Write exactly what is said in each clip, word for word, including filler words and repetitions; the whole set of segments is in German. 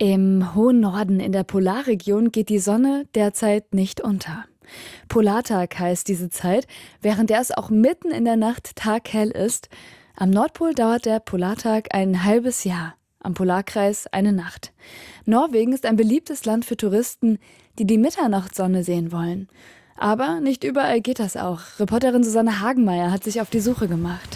Im hohen Norden in der Polarregion geht die Sonne derzeit nicht unter. Polartag heißt diese Zeit, während der es auch mitten in der Nacht taghell ist. Am Nordpol dauert der Polartag ein halbes Jahr, am Polarkreis eine Nacht. Norwegen ist ein beliebtes Land für Touristen, die die Mitternachtssonne sehen wollen. Aber nicht überall geht das auch. Reporterin Susanne Hagenmeier hat sich auf die Suche gemacht.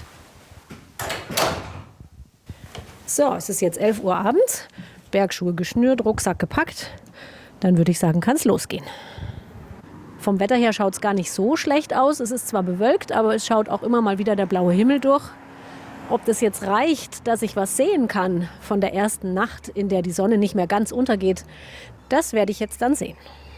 So, es ist jetzt elf Uhr abends, Bergschuhe geschnürt, Rucksack gepackt. Dann würde ich sagen, kann es losgehen. Vom Wetter her schaut es gar nicht so schlecht aus. Es ist zwar bewölkt, aber es schaut auch immer mal wieder der blaue Himmel durch. Ob das jetzt reicht, dass ich was sehen kann von der ersten Nacht, in der die Sonne nicht mehr ganz untergeht, das werde ich jetzt dann sehen.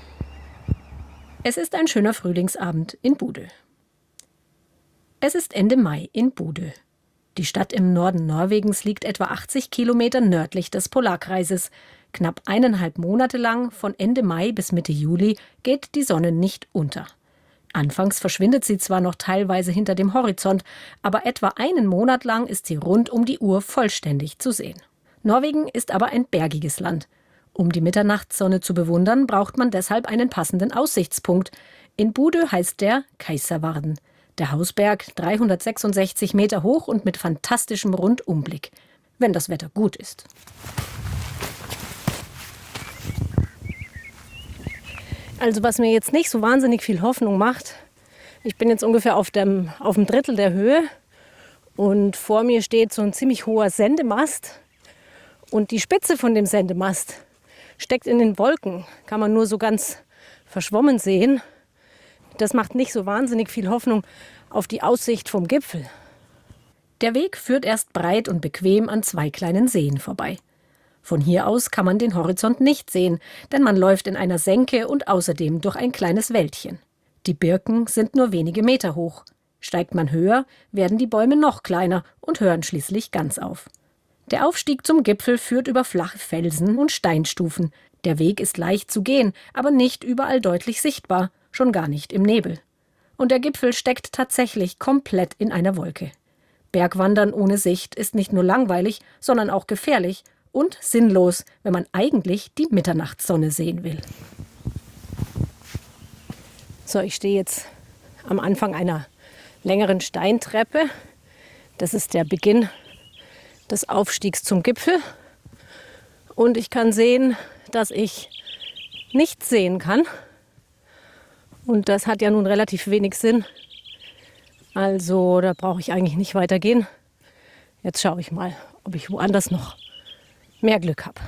Es ist ein schöner Frühlingsabend in Bodø. Es ist Ende Mai in Bodø. Die Stadt im Norden Norwegens liegt etwa achtzig Kilometer nördlich des Polarkreises. Knapp eineinhalb Monate lang, von Ende Mai bis Mitte Juli, geht die Sonne nicht unter. Anfangs verschwindet sie zwar noch teilweise hinter dem Horizont, aber etwa einen Monat lang ist sie rund um die Uhr vollständig zu sehen. Norwegen ist aber ein bergiges Land. Um die Mitternachtssonne zu bewundern, braucht man deshalb einen passenden Aussichtspunkt. In Bodø heißt der Keiservarden. Der Hausberg, dreihundertsechsundsechzig Meter hoch und mit fantastischem Rundumblick. Wenn das Wetter gut ist. Also was mir jetzt nicht so wahnsinnig viel Hoffnung macht, ich bin jetzt ungefähr auf dem, auf dem Drittel der Höhe und vor mir steht so ein ziemlich hoher Sendemast und die Spitze von dem Sendemast steckt in den Wolken, kann man nur so ganz verschwommen sehen. Das macht nicht so wahnsinnig viel Hoffnung auf die Aussicht vom Gipfel. Der Weg führt erst breit und bequem an zwei kleinen Seen vorbei. Von hier aus kann man den Horizont nicht sehen, denn man läuft in einer Senke und außerdem durch ein kleines Wäldchen. Die Birken sind nur wenige Meter hoch. Steigt man höher, werden die Bäume noch kleiner und hören schließlich ganz auf. Der Aufstieg zum Gipfel führt über flache Felsen und Steinstufen. Der Weg ist leicht zu gehen, aber nicht überall deutlich sichtbar, schon gar nicht im Nebel. Und der Gipfel steckt tatsächlich komplett in einer Wolke. Bergwandern ohne Sicht ist nicht nur langweilig, sondern auch gefährlich und sinnlos, wenn man eigentlich die Mitternachtssonne sehen will. So, ich stehe jetzt am Anfang einer längeren Steintreppe. Das ist der Beginn des Aufstiegs zum Gipfel. Und ich kann sehen, dass ich nichts sehen kann. Und das hat ja nun relativ wenig Sinn. Also da brauche ich eigentlich nicht weitergehen. Jetzt schaue ich mal, ob ich woanders noch mehr Glück habe.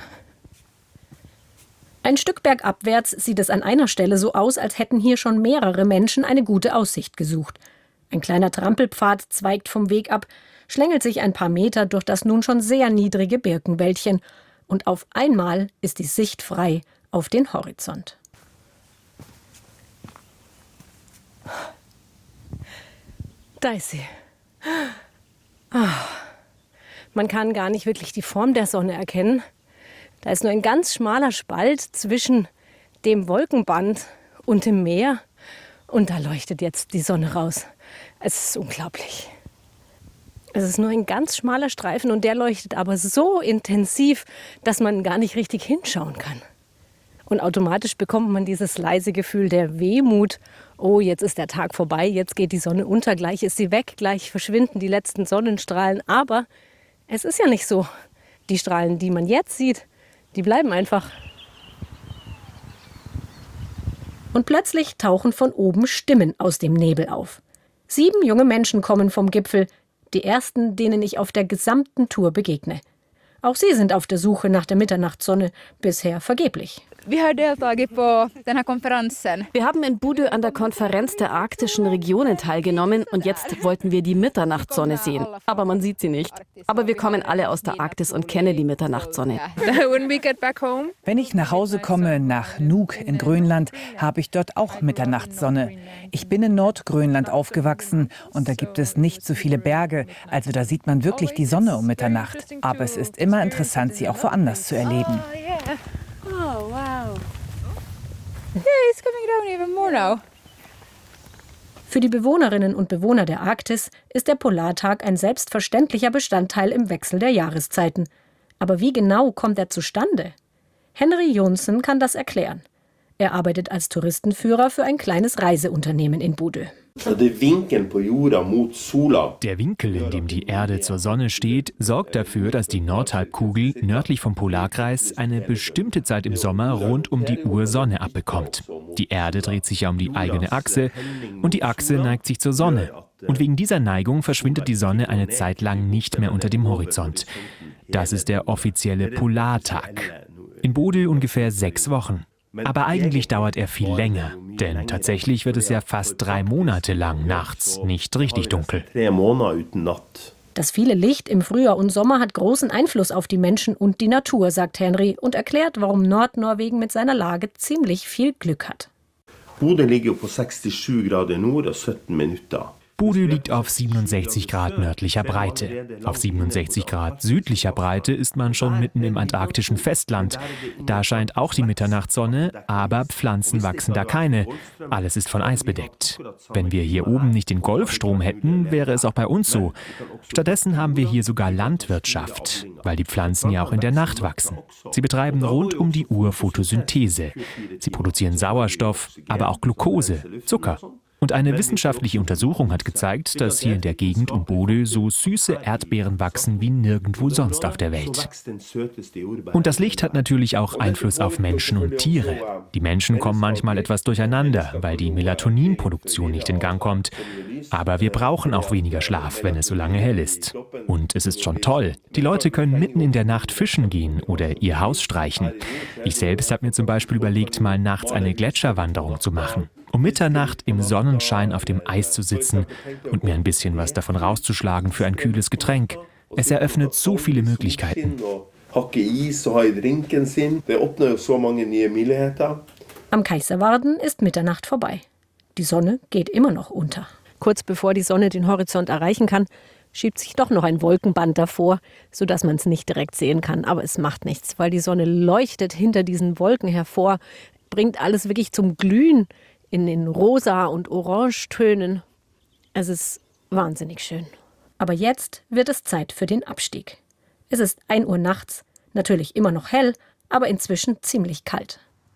Ein Stück bergabwärts sieht es an einer Stelle so aus, als hätten hier schon mehrere Menschen eine gute Aussicht gesucht. Ein kleiner Trampelpfad zweigt vom Weg ab, schlängelt sich ein paar Meter durch das nun schon sehr niedrige Birkenwäldchen. Und auf einmal ist die Sicht frei auf den Horizont. Da ist sie. Ah. Man kann gar nicht wirklich die Form der Sonne erkennen. Da ist nur ein ganz schmaler Spalt zwischen dem Wolkenband und dem Meer. Und da leuchtet jetzt die Sonne raus. Es ist unglaublich. Es ist nur ein ganz schmaler Streifen und der leuchtet aber so intensiv, dass man gar nicht richtig hinschauen kann. Und automatisch bekommt man dieses leise Gefühl der Wehmut. Oh, jetzt ist der Tag vorbei, jetzt geht die Sonne unter, gleich ist sie weg, gleich verschwinden die letzten Sonnenstrahlen. Aber es ist ja nicht so. Die Strahlen, die man jetzt sieht, die bleiben einfach. Und plötzlich tauchen von oben Stimmen aus dem Nebel auf. Sieben junge Menschen kommen vom Gipfel, die ersten, denen ich auf der gesamten Tour begegne. Auch sie sind auf der Suche nach der Mitternachtssonne, bisher vergeblich. Wir haben in Bodø an der Konferenz der arktischen Regionen teilgenommen und jetzt wollten wir die Mitternachtssonne sehen. Aber man sieht sie nicht. Aber wir kommen alle aus der Arktis und kennen die Mitternachtssonne. Wenn ich nach Hause komme, nach Nuuk in Grönland, habe ich dort auch Mitternachtssonne. Ich bin in Nordgrönland aufgewachsen und da gibt es nicht so viele Berge, also da sieht man wirklich die Sonne um Mitternacht. Aber es ist immer interessant, sie auch woanders zu erleben. Oh, wow. Yeah, it's coming down even more now. Für die Bewohnerinnen und Bewohner der Arktis ist der Polartag ein selbstverständlicher Bestandteil im Wechsel der Jahreszeiten. Aber wie genau kommt er zustande? Henry Jonsson kann das erklären. Er arbeitet als Touristenführer für ein kleines Reiseunternehmen in Bodø. Der Winkel, in dem die Erde zur Sonne steht, sorgt dafür, dass die Nordhalbkugel nördlich vom Polarkreis eine bestimmte Zeit im Sommer rund um die Uhr Sonne abbekommt. Die Erde dreht sich ja um die eigene Achse und die Achse neigt sich zur Sonne. Und wegen dieser Neigung verschwindet die Sonne eine Zeit lang nicht mehr unter dem Horizont. Das ist der offizielle Polartag. In Bodø ungefähr sechs Wochen. Aber eigentlich dauert er viel länger, denn tatsächlich wird es ja fast drei Monate lang nachts nicht richtig dunkel. Das viele Licht im Frühjahr und Sommer hat großen Einfluss auf die Menschen und die Natur, sagt Henry und erklärt, warum Nordnorwegen mit seiner Lage ziemlich viel Glück hat. Bodø liegt på sekstisju grader nord og sytten minutter. Bodø liegt auf siebenundsechzig Grad nördlicher Breite. Auf siebenundsechzig Grad südlicher Breite ist man schon mitten im antarktischen Festland. Da scheint auch die Mitternachtssonne, aber Pflanzen wachsen da keine. Alles ist von Eis bedeckt. Wenn wir hier oben nicht den Golfstrom hätten, wäre es auch bei uns so. Stattdessen haben wir hier sogar Landwirtschaft, weil die Pflanzen ja auch in der Nacht wachsen. Sie betreiben rund um die Uhr Photosynthese. Sie produzieren Sauerstoff, aber auch Glucose, Zucker. Und eine wissenschaftliche Untersuchung hat gezeigt, dass hier in der Gegend um Bodø so süße Erdbeeren wachsen wie nirgendwo sonst auf der Welt. Und das Licht hat natürlich auch Einfluss auf Menschen und Tiere. Die Menschen kommen manchmal etwas durcheinander, weil die Melatoninproduktion nicht in Gang kommt. Aber wir brauchen auch weniger Schlaf, wenn es so lange hell ist. Und es ist schon toll. Die Leute können mitten in der Nacht fischen gehen oder ihr Haus streichen. Ich selbst habe mir zum Beispiel überlegt, mal nachts eine Gletscherwanderung zu machen. Um Mitternacht im Sonnenschein auf dem Eis zu sitzen und mir ein bisschen was davon rauszuschlagen für ein kühles Getränk. Es eröffnet so viele Möglichkeiten. Am Kaiservarden ist Mitternacht vorbei. Die Sonne geht immer noch unter. Kurz bevor die Sonne den Horizont erreichen kann, schiebt sich doch noch ein Wolkenband davor, sodass man es nicht direkt sehen kann. Aber es macht nichts, weil die Sonne leuchtet hinter diesen Wolken hervor, bringt alles wirklich zum Glühen in den Rosa- und Orangetönen. Es ist wahnsinnig schön. Aber jetzt wird es Zeit für den Abstieg. Es ist ein Uhr nachts, natürlich immer noch hell, aber inzwischen ziemlich kalt.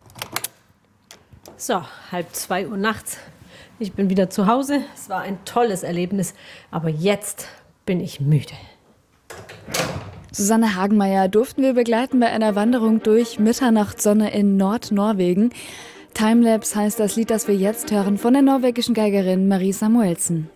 So, halb zwei Uhr nachts. Ich bin wieder zu Hause. Es war ein tolles Erlebnis, aber jetzt bin ich müde. Susanne Hagenmeier durften wir begleiten bei einer Wanderung durch Mitternachtssonne in Nordnorwegen. Timelapse heißt das Lied, das wir jetzt hören, von der norwegischen Geigerin Marie Samuelsen.